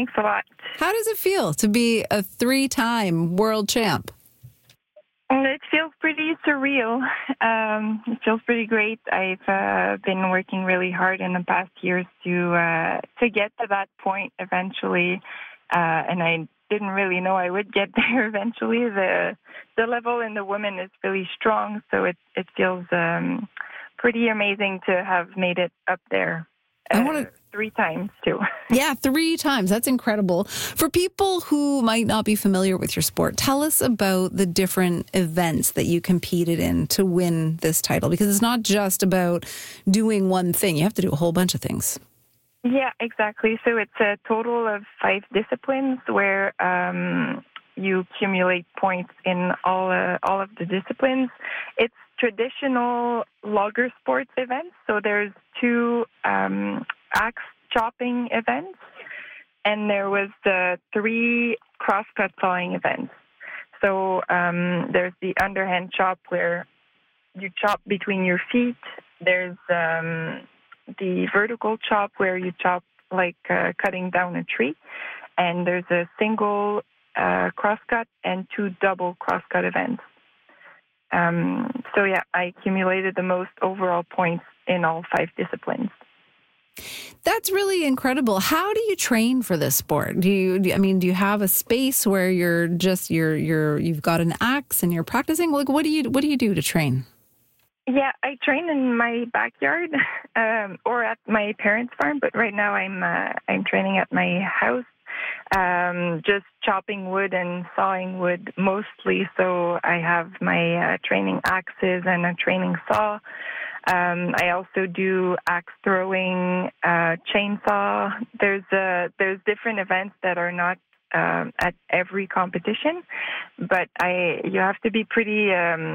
Thanks a lot. How does it feel to be a 3-time world champ? It feels pretty surreal. It feels pretty great. I've been working really hard in the past years to get to that point eventually, and I didn't really know I would get there eventually. The level in the women is really strong, so it feels pretty amazing to have made it up there. 3 times too. Yeah, 3 times. That's incredible. For people who might not be familiar with your sport, tell us about the different events that you competed in to win this title, because it's not just about doing one thing. You have to do a whole bunch of things. Yeah, exactly. So it's a total of 5 disciplines where you accumulate points in all of the disciplines. It's traditional logger sports events. So there's 2 axe chopping events, and there was the 3 crosscut sawing events. So there's the underhand chop where you chop between your feet. There's the vertical chop where you chop like cutting down a tree. And there's a single crosscut and 2 double crosscut events. So yeah, I accumulated the most overall points in all 5 disciplines. That's really incredible. How do you train for this sport? Do you have a space where you've got an axe and you're practicing? Like, what do you do to train? Yeah, I train in my backyard or at my parents' farm, but right now I'm training at my house, just chopping wood and sawing wood mostly. So I have my training axes and a training saw. I also do axe throwing, chainsaw. There's different events that are not at every competition, but you have to be pretty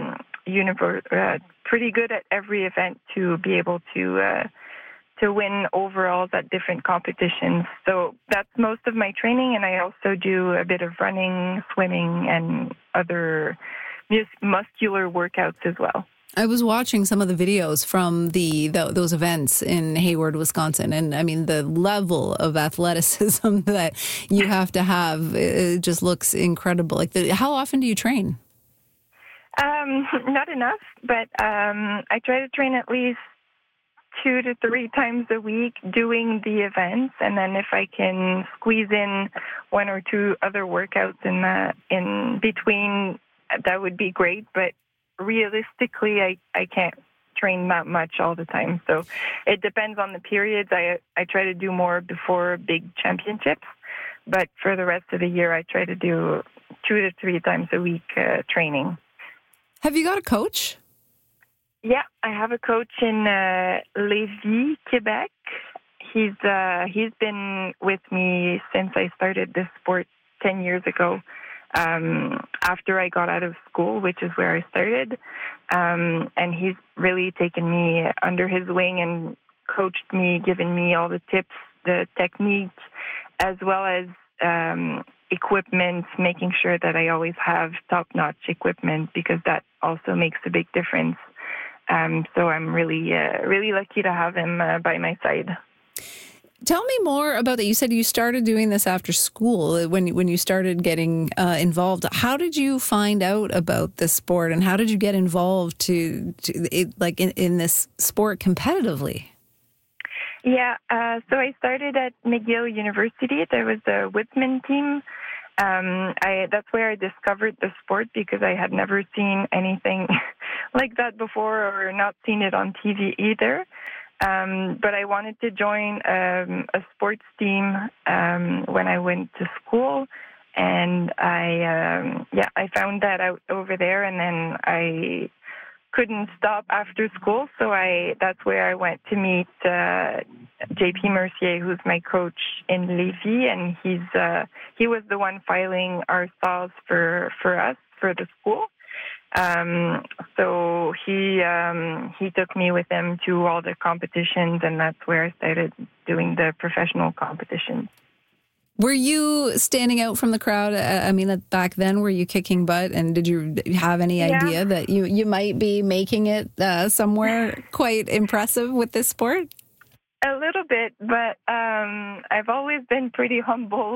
pretty good at every event to be able to win overalls at different competitions. So that's most of my training, and I also do a bit of running, swimming, and other muscular workouts as well. I was watching some of the videos from those events in Hayward, Wisconsin, and I mean the level of athleticism that you have to have, it just looks incredible. Like, how often do you train? Not enough, but I try to train at least 2 to 3 times a week doing the events, and then if I can squeeze in 1 or 2 other workouts in between, that would be great. But realistically, I can't train that much all the time. So it depends on the periods. I try to do more before big championships, but for the rest of the year, I try to do 2 to 3 times a week training. Have you got a coach? Yeah, I have a coach in Lévis, Quebec. He's been with me since I started this sport 10 years ago. After I got out of school, which is where I started. And he's really taken me under his wing and coached me, given me all the tips, the technique, as well as equipment, making sure that I always have top-notch equipment, because that also makes a big difference. So I'm really lucky to have him by my side. Tell me more about that. You said you started doing this after school when you started getting involved. How did you find out about this sport, and how did you get involved in this sport competitively? Yeah, so I started at McGill University. There was a Whitman team. That's where I discovered the sport, because I had never seen anything like that before, or not seen it on TV either. But I wanted to join a sports team when I went to school, and I found that out over there, and then I couldn't stop after school, so that's where I went to meet JP Mercier, who's my coach in Lévis, and he was the one filing our saws for us for the school. So he took me with him to all the competitions, and that's where I started doing the professional competitions. Were you standing out from the crowd? I mean, back then, were you kicking butt? And did you have any idea that you might be making it somewhere quite impressive with this sport? A little bit, but I've always been pretty humble